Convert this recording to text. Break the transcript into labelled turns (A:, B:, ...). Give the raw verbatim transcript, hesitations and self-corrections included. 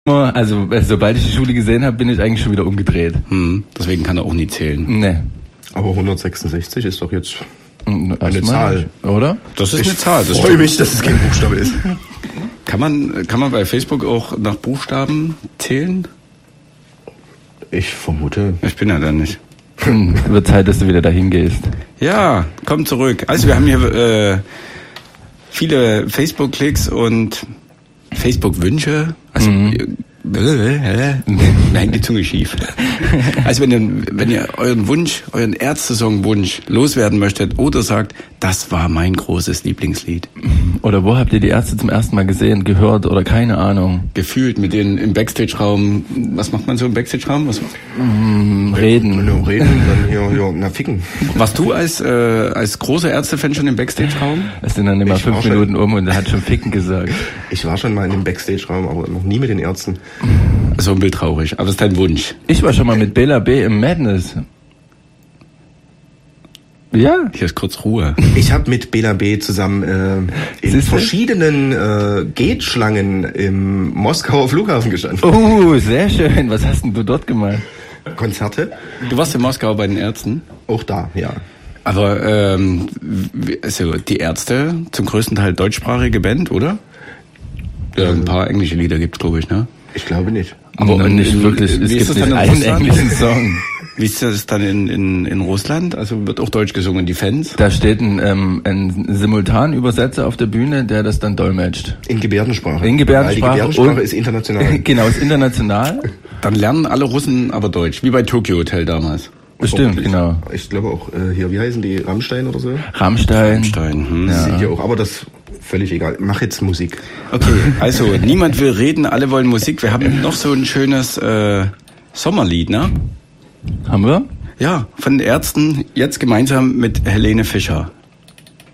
A: Also, sobald ich die Schule gesehen habe, bin ich eigentlich schon wieder umgedreht.
B: Hm, deswegen kann er auch nie zählen.
A: Nee.
C: Aber hundertsechsundsechzig ist doch jetzt
A: eine
C: eine Zahl,
A: oder?
B: Das ist
C: ich
B: eine Zahl.
C: Ich freue mich, dass es kein Buchstabe ist.
B: Kann man, kann man bei Facebook auch nach Buchstaben zählen?
C: Ich vermute.
B: Ich bin ja da nicht.
A: Hm, wird Zeit, dass du wieder dahin gehst.
B: Ja, komm zurück. Also wir haben hier äh, viele Facebook-Klicks und Facebook-Wünsche. Also mhm. äh, da hängt die Zunge schief. Also wenn ihr, wenn ihr euren Wunsch, euren Ärzte-Song-Wunsch loswerden möchtet oder sagt, das war mein großes Lieblingslied.
A: Oder wo habt ihr die Ärzte zum ersten Mal gesehen, gehört oder keine Ahnung?
B: Gefühlt mit denen im Backstage-Raum. Was macht man so im Backstage-Raum? Was?
A: Mm, reden.
C: Wenn du reden, dann hier, hier, na ficken.
B: Warst du als, äh, als großer Ärzte-Fan schon im Backstage-Raum?
A: Es sind dann immer
C: Ich
A: fünf
C: war
A: Minuten
C: schon-
A: um und er hat schon ficken gesagt.
C: Ich war schon mal in dem Backstage-Raum, aber noch nie mit den Ärzten.
B: So ein Bild traurig. Aber das ist dein Wunsch.
A: Ich war schon mal mit Bela B. im Madness. Ja.
B: Hier ist kurz Ruhe.
C: Ich habe mit Bela B. zusammen äh, in
A: Siehste?
C: verschiedenen äh, Gate-Schlangen im Moskauer Flughafen gestanden.
A: Oh, sehr schön. Was hast denn du dort gemacht?
C: Konzerte,
B: Du warst in Moskau bei den Ärzten.
C: auch da, ja.
B: Aber ähm, wie- also die Ärzte zum größten Teil deutschsprachige Band, oder? Ja, ein paar englische Lieder gibt's, glaube ich, ne?
C: Ich glaube nicht.
B: Aber
A: Aber
B: in-
A: nicht
B: in-
A: wirklich.
B: wie
A: Es
B: ist
A: gibt
B: das
A: nicht
B: dann in
A: einen
B: Russland?
A: englischen Song.
B: Wie ist das dann in, in, in Russland? Also wird auch Deutsch gesungen, die Fans?
A: Da steht ein, ähm, ein Simultanübersetzer auf der Bühne, der das dann dolmetscht.
C: In Gebärdensprache.
A: In Gebärdensprache
C: Weil die Gebärdensprache
A: und-
C: ist international.
A: Genau, ist international.
B: Dann lernen alle Russen aber Deutsch, wie bei Tokyo Hotel damals.
A: Bestimmt,
C: Ich-
A: genau.
C: Ich glaube auch äh, hier, wie heißen die? Rammstein oder so?
A: Rammstein.
B: Rammstein, hm.
A: Ja.
C: Sind ja auch, aber das völlig egal. Mach jetzt Musik.
B: Okay, also niemand will reden, alle wollen Musik. Wir haben noch so ein schönes äh, Sommerlied, ne?
A: Haben wir?
B: Ja, von den Ärzten, jetzt gemeinsam mit Helene Fischer.